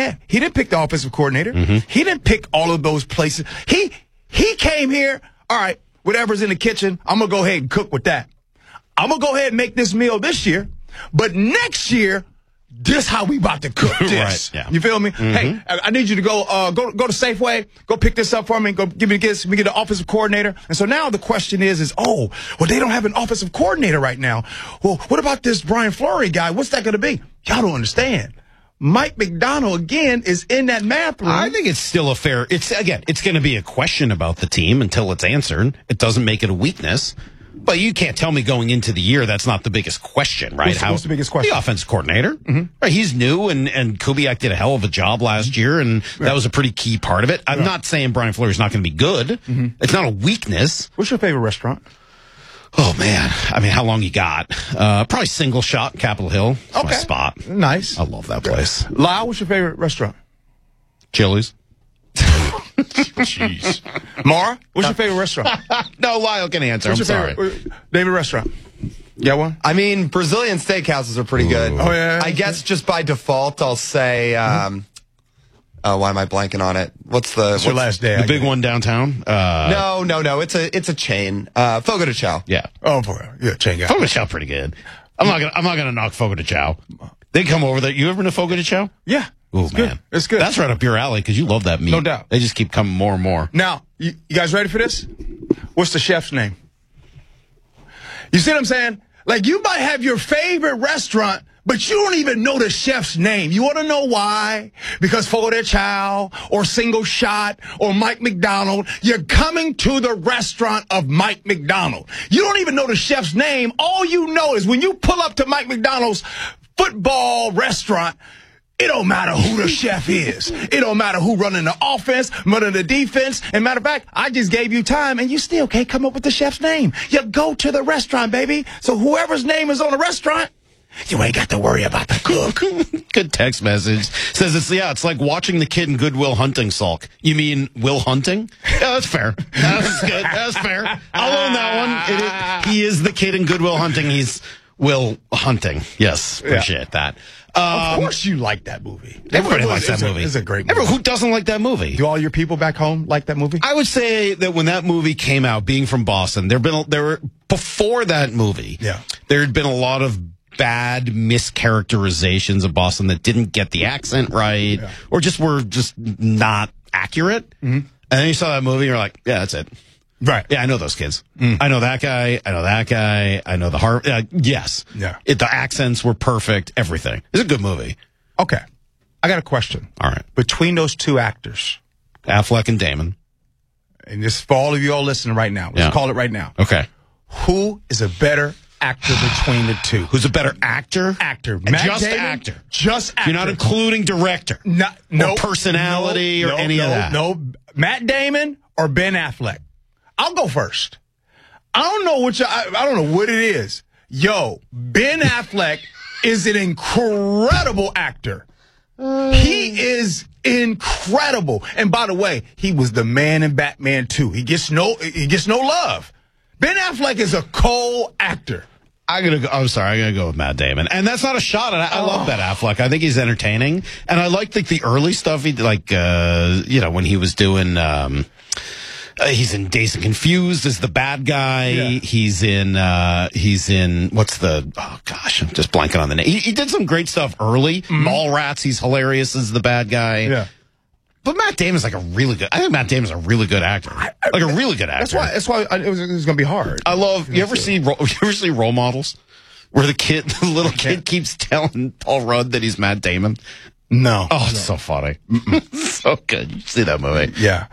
had. He didn't pick the offensive coordinator. He didn't pick all of those places. He came here, all right, whatever's in the kitchen, I'm going to go ahead and cook with that. I'm going to go ahead and make this meal this year, but next year, this how we about to cook this. Right, yeah. You feel me? Hey, I need you to go to Safeway, go pick this up for me, go give me this, we get the offensive coordinator. And so now the question is, well, they don't have an offensive coordinator right now. Well, what about this Brian Fleury guy? What's that going to be? Y'all don't understand. Mike Macdonald, again, is in that math room. I think it's still a fair, it's going to be a question about the team until it's answered. It doesn't make it a weakness. But you can't tell me going into the year that's not the biggest question, right? What's the biggest question? The offensive coordinator. Right, he's new, and Kubiak did a hell of a job last year, and that was a pretty key part of it. I'm not saying Brian Fleury's not going to be good. It's not a weakness. What's your favorite restaurant? Oh, man. I mean, how long you got? Probably Single Shot, Capitol Hill. It's my spot. Nice. I love that place. Lyle, what's your favorite restaurant? Chili's. Jeez. Mara, what's your favorite restaurant? No, Lyle can answer. What's I'm your sorry. favorite restaurant? You got one? I mean, Brazilian steakhouses are pretty good. Oh, yeah. I guess just by default, I'll say, why am I blanking on it? What's your last day? The big one downtown? No. It's a chain. Fogo de Chao. Yeah. Oh, yeah, chain guy. Fogo de Chao pretty good. I'm not gonna knock Fogo de Chao. They come over there. You ever been to Fogo de Chao? Yeah. Oh, man. Good. It's good. That's right up your alley because you love that meat. No doubt. They just keep coming more and more. Now, you guys ready for this? What's the chef's name? You see what I'm saying? Like, you might have your favorite restaurant, but you don't even know the chef's name. You want to know why? Because Fogo de Chao or Single Shot or Mike Macdonald, you're coming to the restaurant of Mike Macdonald. You don't even know the chef's name. All you know is when you pull up to Mike Macdonald's football restaurant, it don't matter who the chef is. It don't matter who running the offense, running the defense. And matter of fact, I just gave you time and you still can't come up with the chef's name. You go to the restaurant, baby. So whoever's name is on the restaurant, you ain't got to worry about the cook. Good text message. Says it's like watching the kid in Good Will Hunting, Salk. You mean Will Hunting? Yeah, that's fair. That's good. That's fair. I'll own that one. He is the kid in Good Will Hunting. He's Will Hunting. Yes. Appreciate that. Of course you like that movie. Everybody likes that movie. It's a great movie. Who doesn't like that movie? Do all your people back home like that movie? I would say that when that movie came out, being from Boston, there were before that movie, there had been a lot of bad mischaracterizations of Boston that didn't get the accent right or were just not accurate. And then you saw that movie and you're like, yeah, that's it. Right. Yeah, I know those kids. I know that guy. I know that guy. I know the yes. Yeah. The accents were perfect. Everything. It's a good movie. Okay. I got a question. All right. Between those two actors, Affleck and Damon. And this for all of you all listening right now. Let's call it right now. Okay. Who is a better actor between the two? Who's a better actor? Actor. Just Damon, actor. Just actor. You're not including director. No personality or any of that. No. Matt Damon or Ben Affleck. I'll go first. I don't know I don't know what it is. Yo, Ben Affleck is an incredible actor. He is incredible. And by the way, he was the man in Batman 2. He gets no love. Ben Affleck is a cold actor. I'm gonna go with Matt Damon, and that's not a shot. I love Ben Affleck. I think he's entertaining, and I like the early stuff he did, like when he was doing. He's in Dazed and Confused as the bad guy. Yeah. He's in what's the, oh gosh, I'm just blanking on the name. He did some great stuff early. Mallrats, he's hilarious as the bad guy. Yeah. But Matt Damon's I think Matt Damon's a really good actor. A really good actor. That's why it was going to be hard. I love, you ever see Role Models? Where the little kid keeps telling Paul Rudd that he's Matt Damon? No. Oh, it's so funny. So good. You see that movie. Yeah.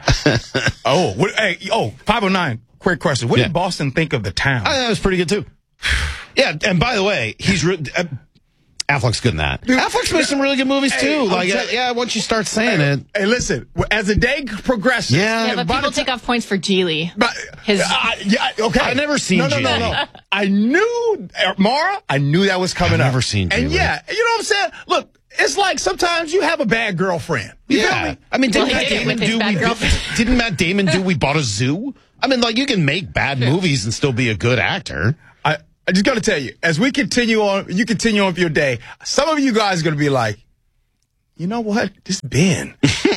509. Quick question. What did Boston think of the town? That was pretty good, too. Yeah, and by the way, Affleck's good in that. Dude, Affleck's made some really good movies, too. Once you start saying it. Hey, listen, as the day progresses. But people take off points for Geely. Okay. I've never seen Geely. No. I knew, Mara, that was coming up. I've never seen Geely. And you know what I'm saying? Look, it's like sometimes you have a bad girlfriend. You feel me? I mean, didn't Matt Damon do We Bought a Zoo? I mean, you can make bad movies and still be a good actor. I just got to tell you, as we continue on, you continue on with your day, some of you guys are going to be like, you know what? This Ben.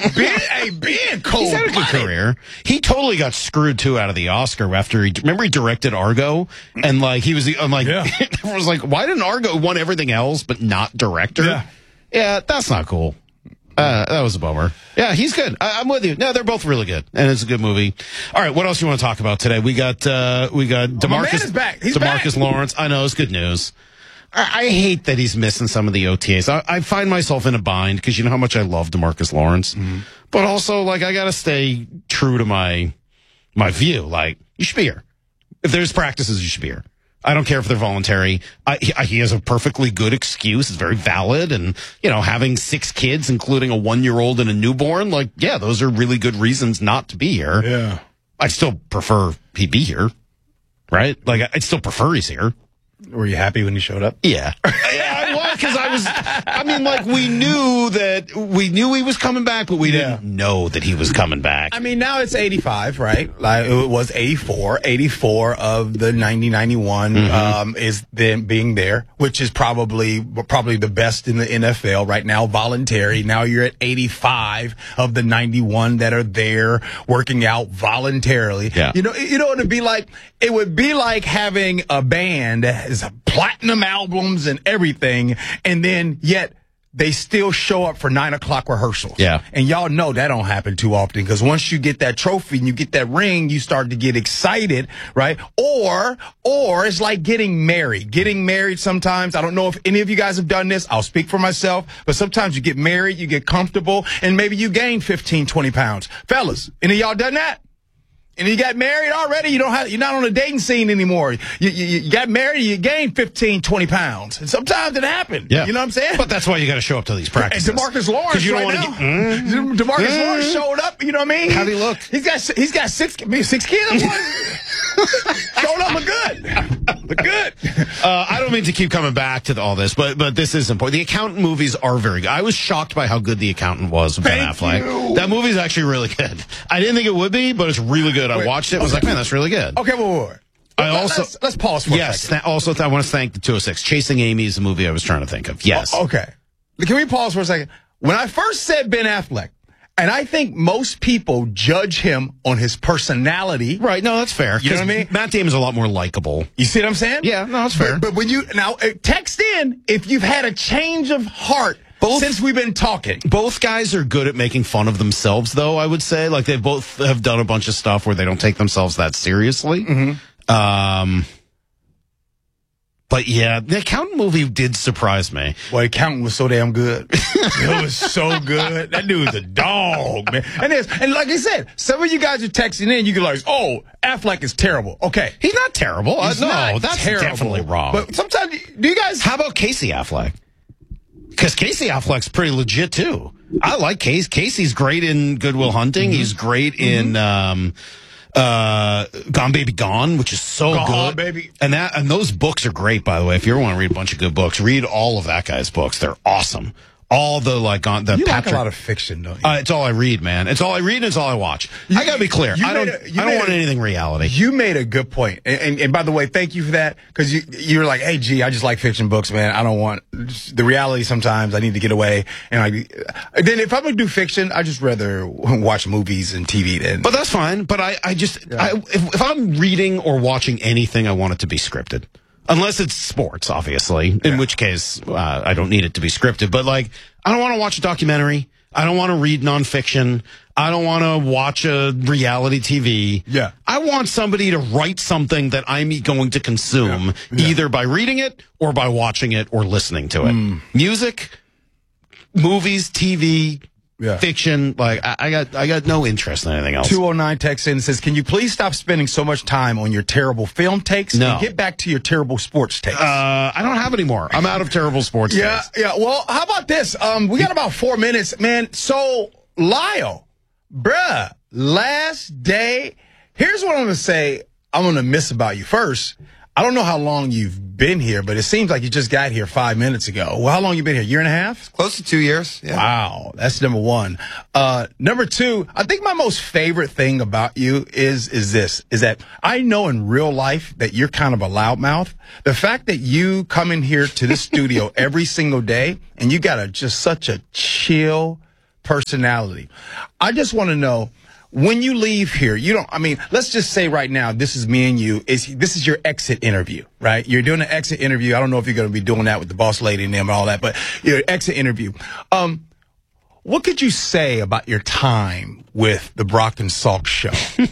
Ben cold. He's had a good career. He totally got screwed too out of the Oscar after he directed Argo, and like he was, I'm like, everyone was like, why didn't Argo won everything else but not director? Yeah, that's not cool. That was a bummer. Yeah, he's good. I'm with you. No, they're both really good, and it's a good movie. All right, what else do you want to talk about today? We got DeMarcus. My man is back. He's DeMarcus back. Lawrence. I know it's good news. I hate that he's missing some of the OTAs. I find myself in a bind because you know how much I love DeMarcus Lawrence, but also like I got to stay true to my view. Like you should be here. If there's practices, you should be here. I don't care if they're voluntary. He has a perfectly good excuse. It's very valid. And, you know, having 6 kids, including a 1-year-old and a newborn, like, yeah, those are really good reasons not to be here. Yeah. I still prefer he be here, right? Like, I'd still prefer he's here. Were you happy when he showed up? Yeah. Yeah, I was, because we knew he was coming back, but we didn't know that he was coming back. I mean, now it's 85, right? Like it was 84. 84 of the 90-91 is then being there, which is probably the best in the NFL right now, voluntary. Now you're at 85 of the 91 that are there working out voluntarily. Yeah. You know, it would be like having a band that has platinum albums and everything, and then yet they still show up for 9 o'clock rehearsals. Yeah. And y'all know that don't happen too often because once you get that trophy and you get that ring, you start to get excited, right? Or it's like getting married. Getting married sometimes, I don't know if any of you guys have done this. I'll speak for myself, but sometimes you get married, you get comfortable, and maybe you gain 15, 20 pounds. Fellas, any of y'all done that? And you got married already, you're not on the dating scene anymore. You got married, you gained 15, 20 pounds. And sometimes it happens. Yeah. You know what I'm saying? But that's why you got to show up to these practices. And DeMarcus Lawrence you don't right want now. DeMarcus Lawrence showed up, you know what I mean? How'd he look? He's got 6 kids. Showed up look good. Look good. I don't mean to keep coming back to all this, but this is important. The Accountant movies are very good. I was shocked by how good The Accountant was with Ben Affleck. You. That movie is actually really good. I didn't think it would be, but it's really good. I watched it. I was like, man, that's really good. Okay, well. Let's pause for a second. I want to thank the 206. Chasing Amy is the movie I was trying to think of. Yes. Okay. Can we pause for a second? When I first said Ben Affleck, and I think most people judge him on his personality. Right. No, that's fair. You know what I mean? Matt Damon's a lot more likable. You see what I'm saying? Yeah, no, that's fair. But when text in if you've had a change of heart since we've been talking. Both guys are good at making fun of themselves, though, I would say. Like, they both have done a bunch of stuff where they don't take themselves that seriously. But yeah, the Accountant movie did surprise me. Well, The Accountant was so damn good. It was so good. That dude's a dog, man. And like I said, some of you guys are texting in, you can like, oh, Affleck is terrible. Okay. He's not terrible. He's No, not that's terrible. definitely wrong. But sometimes, do you guys... How about Casey Affleck? Because Casey Affleck's pretty legit, too. I like Casey. Casey's great in Good Will Hunting. He's great in... Gone Baby Gone, which is so good. Baby. And those books are great, by the way. If you ever want to read a bunch of good books, read all of that guy's books. They're awesome. All the you like a lot of fiction, don't you? It's all I read, man. It's all I read and it's all I watch. I gotta be clear. I don't want anything reality. You made a good point. And by the way, thank you for that. Because you were like, hey, gee, I just like fiction books, man. I don't want the reality sometimes. I need to get away. And then if I'm going to do fiction, I just rather watch movies and TV then. But that's fine. But if I'm reading or watching anything, I want it to be scripted. Unless it's sports, obviously, in which case I don't need it to be scripted. But like, I don't want to watch a documentary. I don't want to read nonfiction. I don't want to watch a reality TV. Yeah. I want somebody to write something that I'm going to consume either by reading it or by watching it or listening to it. Music, movies, TV, fiction, like I got no interest in anything else. 209 texts in and says, can you please stop spending so much time on your terrible film takes and get back to your terrible sports takes? I don't have any more. I'm out of terrible sports takes. Yeah. Well, how about this? We got about 4 minutes, man. So, Lyle, bruh, last day. Here's what I'm going to say I'm going to miss about you. First, I don't know how long you've been here, but it seems like you just got here 5 minutes ago. Well, how long you been here? Year and a half? Close to 2 years. Yeah. Wow, that's number one. Number two, I think my most favorite thing about you is that I know in real life that you're kind of a loudmouth. The fact that you come in here to this studio every single day and you got just such a chill personality. I just want to know, when you leave here, let's just say right now, this is me and you. This is your exit interview, right? You're doing an exit interview. I don't know if you're going to be doing that with the boss lady and them and all that, but your exit interview. What could you say about your time with the Brock and Salk show?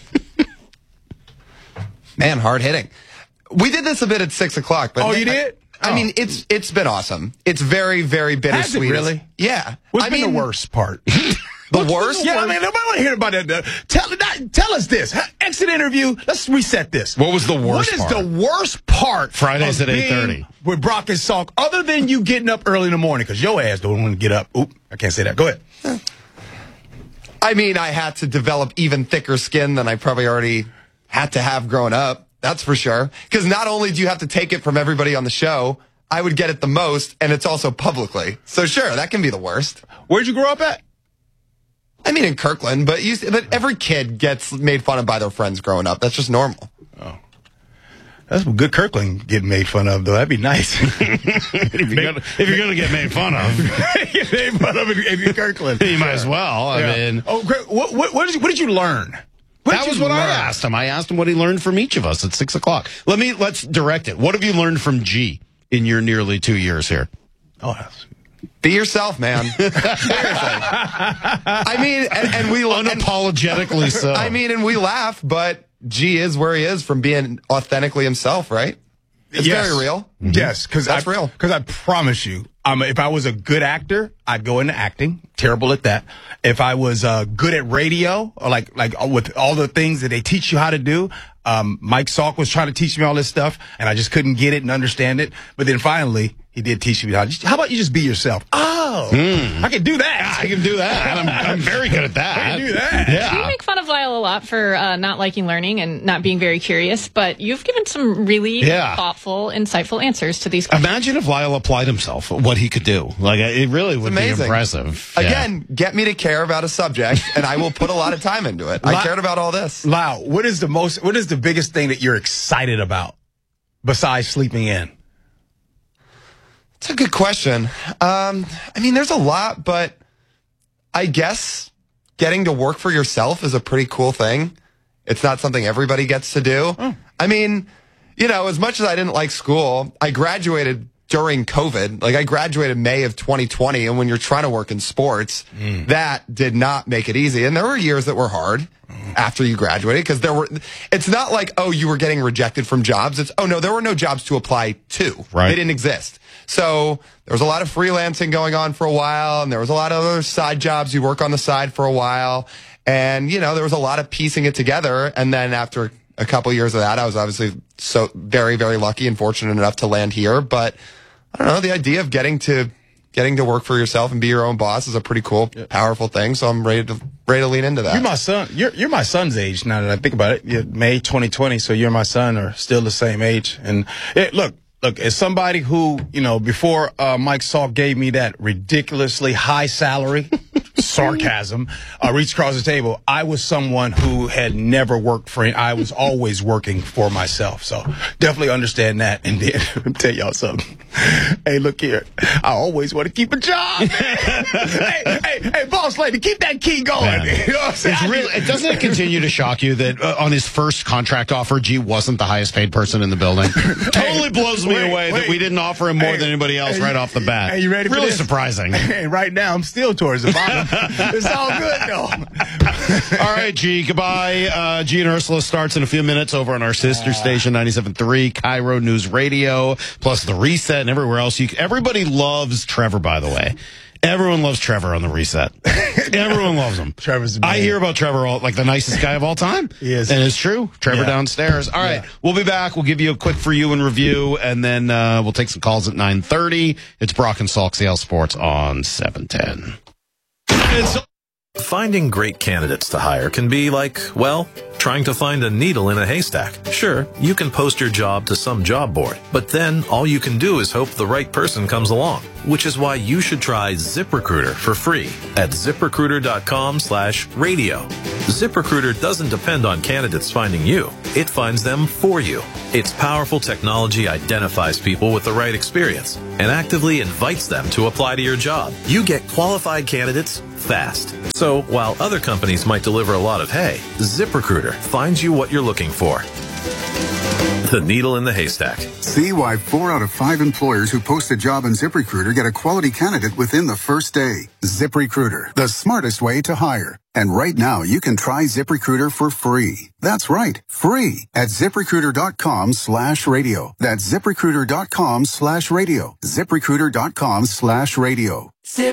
Man, hard hitting. We did this a bit at 6 o'clock. But you did? I mean, it's been awesome. It's very, very bittersweet. Has it really? Yeah. What's been the worst part? The worst? Yeah, I mean, nobody want to hear about that. Tell us this. Exit interview. Let's reset this. What was the worst part? What is the worst part Fridays of at 8:30 with Brock and Salk, other than you getting up early in the morning? Because your ass don't want to get up. Oop, I can't say that. Go ahead. I mean, I had to develop even thicker skin than I probably already had to have growing up. That's for sure. Because not only do you have to take it from everybody on the show, I would get it the most, and it's also publicly. So sure, that can be the worst. Where'd you grow up at? I mean, in Kirkland, but every kid gets made fun of by their friends growing up. That's just normal. Oh. That's some good Kirkland getting made fun of, though. That'd be nice. if you're gonna get made fun of, get made fun of in Kirkland. you might as well. I mean, great. What did you learn? That was what I asked him. I asked him what he learned from each of us at 6 o'clock. Let's direct it. What have you learned from G in your nearly 2 years here? Oh, be yourself, man. Seriously. I mean, and we unapologetically so. I mean, and we laugh, but G is where he is from being authentically himself, right? It's very real. Yes, because that's real. Because I promise you, if I was a good actor, I'd go into acting. Terrible at that. If I was good at radio, or like with all the things that they teach you how to do, Mike Salk was trying to teach me all this stuff, and I just couldn't get it and understand it. But then finally, he did teach me how about you just be yourself? Oh, I can do that. I can do that. I'm very good at that. I can do that. Yeah. You make fun of Lyle a lot for not liking learning and not being very curious, but you've given some really thoughtful, insightful answers to these questions. Imagine if Lyle applied himself, what he could do. Like, it really would be impressive. Again, get me to care about a subject, and I will put a lot of time into it. I cared about all this. Lyle, what is the biggest thing that you're excited about besides sleeping in? It's a good question. I mean, there's a lot, but I guess getting to work for yourself is a pretty cool thing. It's not something everybody gets to do. I mean, as much as I didn't like school, I graduated during COVID. Like, I graduated May of 2020, and when you're trying to work in sports, that did not make it easy. And there were years that were hard after you graduated, because it's not like, you were getting rejected from jobs. It's, no, there were no jobs to apply to. Right. They didn't exist. So there was a lot of freelancing going on for a while, and there was a lot of other side jobs. You work on the side for a while, and, there was a lot of piecing it together. And then after a couple years of that, I was obviously so very, very lucky and fortunate enough to land here. But I don't know, the idea of getting to work for yourself and be your own boss is a pretty cool, powerful thing. So I'm ready to lean into that. You're my son. You're my son's age now that I think about it. You're May 2020, so you're my son, are still the same age. And look, as somebody who, before Mike Salk gave me that ridiculously high salary, sarcasm, reached across the table, I was someone who had never worked for him. I was always working for myself. So definitely understand that. And then let me tell y'all something. Hey, look here. I always want to keep a job. hey, boss lady, keep that key going. You know what I'm saying? Doesn't it continue to shock you that on his first contract offer, G wasn't the highest paid person in the building? Totally blows me away that we didn't offer him more than anybody else right off the bat. Hey, you ready for really this? Surprising. Hey, right now, I'm still towards the bottom. It's all good, though. All right, G, goodbye. G and Ursula starts in a few minutes over on our sister station, 97.3, Cairo News Radio, plus The Reset and everywhere else. Everybody loves Trevor, by the way. Everyone loves Trevor on The Reset. Everyone loves him. Trevor's the man. I hear about Trevor like the nicest guy of all time. He is. And it's true. Trevor downstairs. All right. We'll be back. We'll give you a quick for you and review, and then we'll take some calls at 9:30. It's Brock and Salk, CL Sports on 710. Finding great candidates to hire can be like, well, Trying to find a needle in a haystack? Sure, you can post your job to some job board, but then all you can do is hope the right person comes along, which is why you should try ZipRecruiter for free at ZipRecruiter.com/radio. ZipRecruiter doesn't depend on candidates finding you. It finds them for you. Its powerful technology identifies people with the right experience and actively invites them to apply to your job. You get qualified candidates fast. So while other companies might deliver a lot of hay, ZipRecruiter finds you what you're looking for. The needle in the haystack. See why 4 out of 5 employers who post a job on ZipRecruiter get a quality candidate within the first day. ZipRecruiter, the smartest way to hire. And right now, you can try ZipRecruiter for free. That's right, free at ZipRecruiter.com/radio. That's ZipRecruiter.com/radio. ZipRecruiter.com/radio.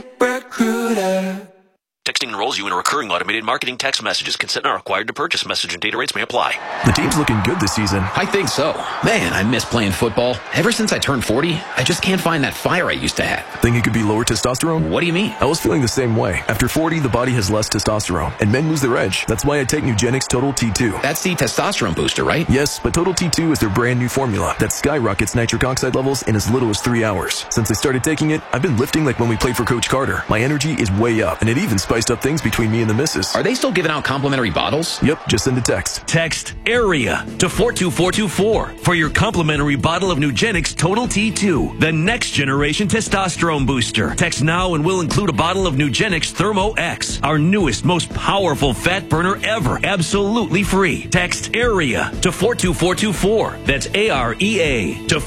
ZipRecruiter. Texting enrolls you in a recurring automated marketing text messages. Consent are required to purchase. Message and data rates may apply. The team's looking good this season. I think so. Man, I miss playing football. Ever since I turned 40, I just can't find that fire I used to have. Think it could be lower testosterone? What do you mean? I was feeling the same way. After 40, the body has less testosterone, and men lose their edge. That's why I take Nugenix Total T2. That's the testosterone booster, right? Yes, but Total T2 is their brand new formula that skyrockets nitric oxide levels in as little as 3 hours. Since I started taking it, I've been lifting like when we played for Coach Carter. My energy is way up, and it even spiced up things between me and the missus. Are they still giving out complimentary bottles? Yep, just send a text. Text AREA to 42424 for your complimentary bottle of Nugenix Total T2, the next generation testosterone booster. Text now and we'll include a bottle of Nugenix Thermo X, our newest, most powerful fat burner ever, absolutely free. Text AREA to 42424. That's AREA to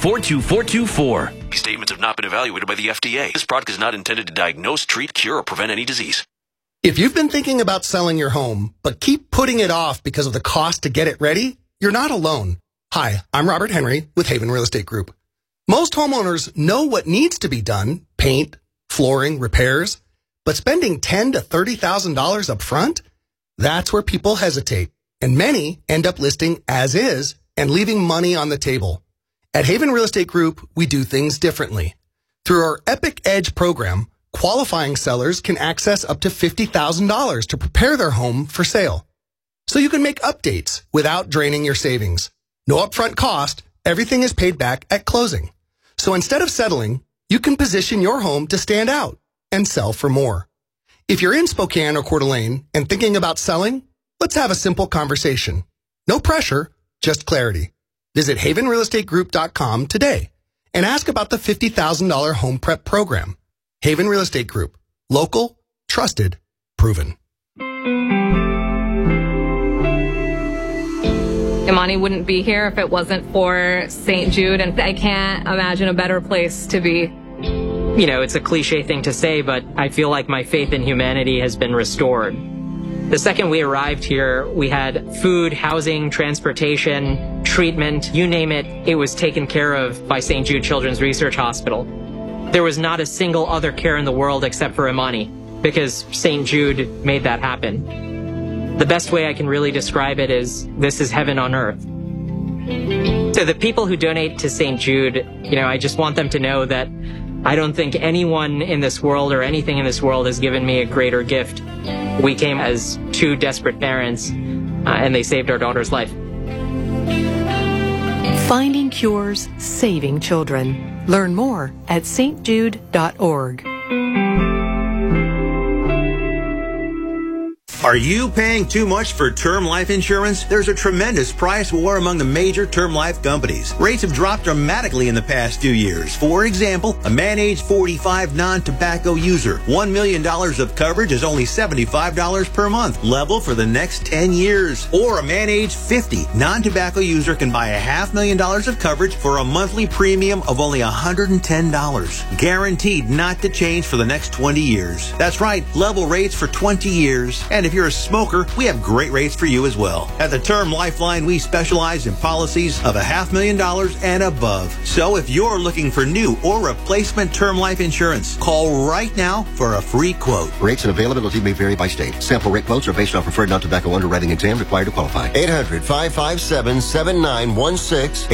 42424. These statements have not been evaluated by the FDA. This product is not intended to diagnose, treat, cure, or prevent any disease. If you've been thinking about selling your home, but keep putting it off because of the cost to get it ready, you're not alone. Hi, I'm Robert Henry with Haven Real Estate Group. Most homeowners know what needs to be done, paint, flooring, repairs, but spending $10,000 to $30,000 up front, that's where people hesitate. And many end up listing as is and leaving money on the table. At Haven Real Estate Group, we do things differently. Through our Epic Edge program, qualifying sellers can access up to $50,000 to prepare their home for sale. So you can make updates without draining your savings. No upfront cost, everything is paid back at closing. So instead of settling, you can position your home to stand out and sell for more. If you're in Spokane or Coeur d'Alene and thinking about selling, let's have a simple conversation. No pressure, just clarity. Visit havenrealestategroup.com today and ask about the $50,000 home prep program. Haven Real Estate Group. Local, trusted, proven. Imani wouldn't be here if it wasn't for St. Jude, and I can't imagine a better place to be. You know, it's a cliche thing to say, but I feel like my faith in humanity has been restored. The second we arrived here, we had food, housing, transportation, treatment, you name it, it was taken care of by St. Jude Children's Research Hospital. There was not a single other care in the world except for Imani, because St. Jude made that happen. The best way I can really describe it is, this is heaven on earth. To the people who donate to St. Jude, you know, I just want them to know that I don't think anyone in this world or anything in this world has given me a greater gift. We came as 2 desperate parents, and they saved our daughter's life. Finding cures, saving children. Learn more at stjude.org. Are you paying too much for term life insurance? There's a tremendous price war among the major term life companies. Rates have dropped dramatically in the past few years. For example, a man age 45 non-tobacco user, $1 million of coverage is only $75 per month, level for the next 10 years. Or a man age 50 non-tobacco user can buy $500,000 of coverage for a monthly premium of only $110, guaranteed not to change for the next 20 years. That's right, level rates for 20 years. And if you're a smoker, we have great rates for you as well. At the Term Lifeline, we specialize in policies of $500,000 and above. So if you're looking for new or replacement term life insurance, call right now for a free quote. Rates and availability may vary by state. Sample rate quotes are based on preferred non-tobacco underwriting exam required to qualify. 800-557-7916.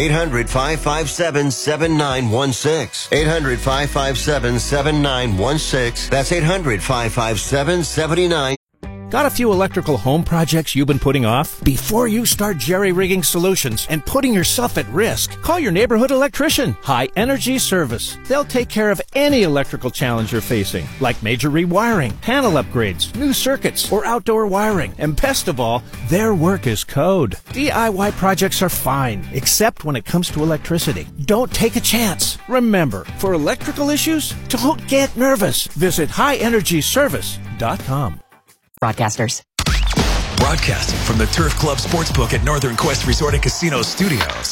800-557-7916. 800-557-7916. That's 800-557-7916. Got a few electrical home projects you've been putting off? Before you start jerry-rigging solutions and putting yourself at risk, call your neighborhood electrician, High Energy Service. They'll take care of any electrical challenge you're facing, like major rewiring, panel upgrades, new circuits, or outdoor wiring. And best of all, their work is code. DIY projects are fine, except when it comes to electricity. Don't take a chance. Remember, for electrical issues, don't get nervous. Visit highenergyservice.com. Broadcasters. Broadcasting from the Turf Club Sportsbook at Northern Quest Resort and Casino Studios.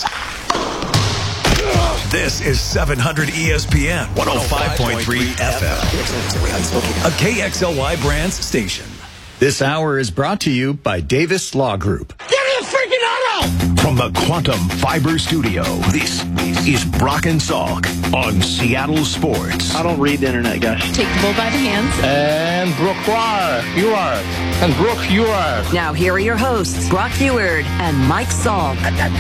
This is 700 ESPN 105.3 FM. A KXLY Brands station. This hour is brought to you by Davis Law Group. Give me a freaking auto! From the Quantum Fiber Studio, this is Brock and Salk on Seattle Sports. I don't read the internet, guys. Take the bull by the hands. And Brooke, you are. And Brooke, you are. Now here are your hosts, Brock Heward and Mike Salk.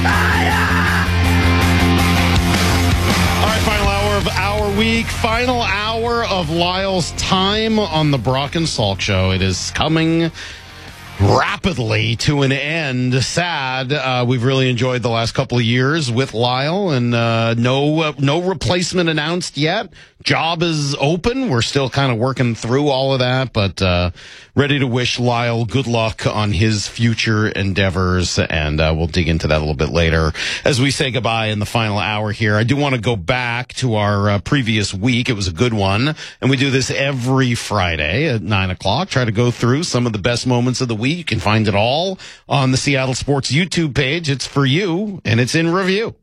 All right, final hour of our week, final hour of Lyle's time on the Brock and Salk Show. It is coming rapidly to an end. Sad. We've really enjoyed the last couple of years with Lyle, and no replacement announced yet. Job is open. We're still kind of working through all of that, but ready to wish Lyle good luck on his future endeavors, and we'll dig into that a little bit later as we say goodbye in the final hour here. I do want to go back to our previous week. It was a good one, and we do this every Friday at 9 o'clock. Try to go through some of the best moments of the week. You can find it all on the Seattle Sports YouTube page. It's for you, and it's in review.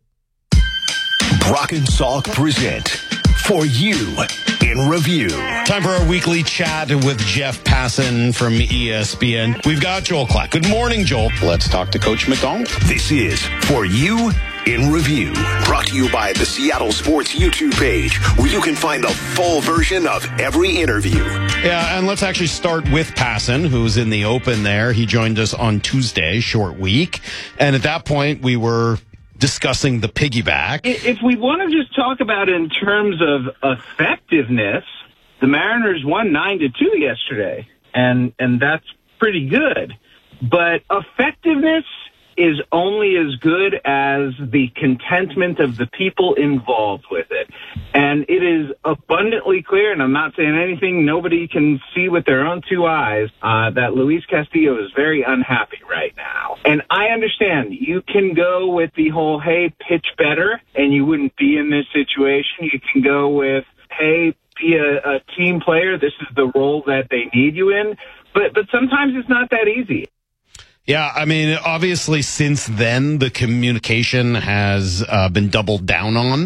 Brock and Salk present For You in Review. Time for our weekly chat with Jeff Passan from ESPN. We've got Joel Klatt. Good morning, Joel. Let's talk to Coach McDonald. This is For You in Review, brought to you by the Seattle Sports YouTube page, where you can find the full version of every interview. Yeah, and let's actually start with Passan, who's in the open there. He joined us on Tuesday, short week. And at that point, we were discussing the piggyback. If we want to just talk about it in terms of effectiveness, the Mariners won 9-2 yesterday, and that's pretty good. But effectiveness is only as good as the contentment of the people involved with it. And it is abundantly clear, and I'm not saying anything nobody can see with their own two eyes, that Luis Castillo is very unhappy right now. And I understand you can go with the whole, hey, pitch better, and you wouldn't be in this situation. You can go with, hey, be a team player. This is the role that they need you in. But sometimes it's not that easy. Yeah, I mean, obviously since then, the communication has been doubled down on,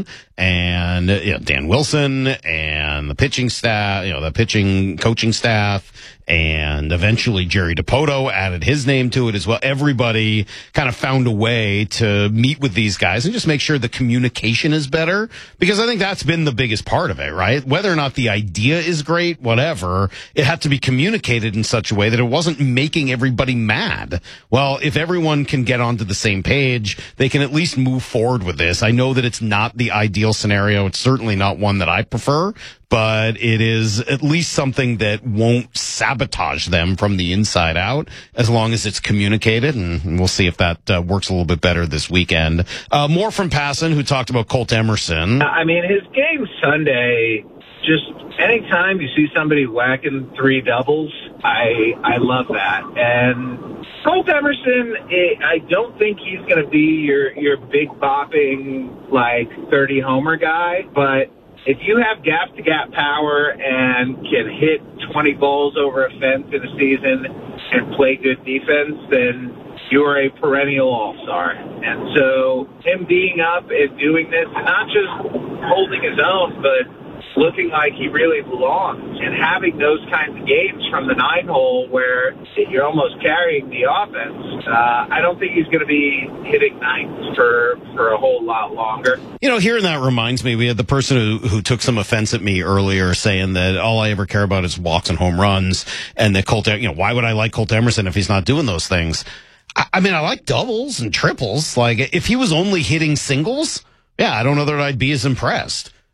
and Dan Wilson and the pitching staff, the pitching coaching staff, and eventually Jerry DiPoto added his name to it as well. Everybody kind of found a way to meet with these guys and just make sure the communication is better, because I think that's been the biggest part of it, right? Whether or not the idea is great, whatever, it had to be communicated in such a way that it wasn't making everybody mad. Well, if everyone can get onto the same page, they can at least move forward with this. I know that it's not the ideal scenario. It's certainly not one that I prefer, but it is at least something that won't sabotage them from the inside out, as long as it's communicated, and we'll see if that works a little bit better this weekend. More from Passan, who talked about Colt Emerson. I mean, his game Sunday, just anytime you see somebody whacking 3 doubles, I love that. And Colt Emerson, I don't think he's going to be your big bopping, like 30 homer guy, but if you have gap-to-gap power and can hit 20 balls over a fence in a season and play good defense, then you're a perennial all-star. And so him being up and doing this, and not just holding his own, but looking like he really belongs, and having those kinds of games from the 9-hole where you're almost carrying the offense, I don't think he's going to be hitting 9s for a whole lot longer. Hearing that reminds me, we had the person who took some offense at me earlier saying that all I ever care about is walks and home runs, and that why would I like Colt Emerson if he's not doing those things? I mean, I like doubles and triples. Like, if he was only hitting singles, yeah, I don't know that I'd be as impressed.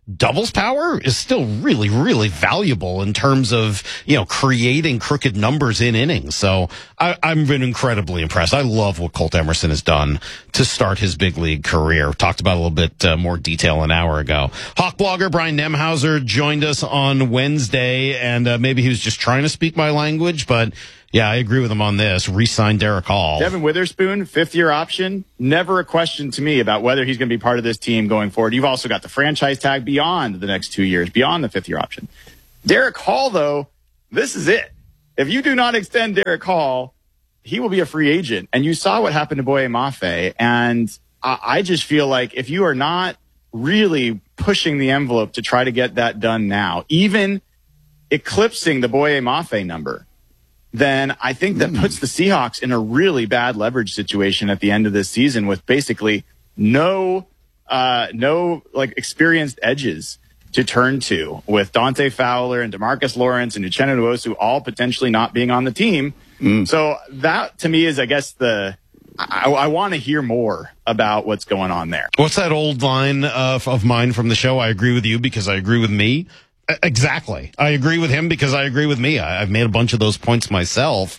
doubles power is still really, really valuable in terms of, creating crooked numbers in innings. So I've been incredibly impressed. I love what Colt Emerson has done to start his big league career. Talked about a little bit more detail an hour ago. Hawk blogger Brian Nemhauser joined us on Wednesday, and maybe he was just trying to speak my language, but yeah, I agree with him on this. Re-sign Derek Hall. Devin Witherspoon, 5th-year option. Never a question to me about whether he's going to be part of this team going forward. You've also got the franchise tag beyond the next 2 years, beyond the 5th-year option. Derek Hall, though, this is it. If you do not extend Derek Hall, he will be a free agent. And you saw what happened to Boye Mafe. And I just feel like if you are not really pushing the envelope to try to get that done now, even eclipsing the Boye Mafe number, then I think that puts the Seahawks in a really bad leverage situation at the end of this season with basically no experienced edges to turn to, with Dante Fowler and DeMarcus Lawrence and Uchenna Nwosu all potentially not being on the team. So that to me is, I guess, I want to hear more about what's going on there. What's that old line of mine from the show? I agree with you because I agree with me. Exactly. I agree with him because I agree with me. I've made a bunch of those points myself.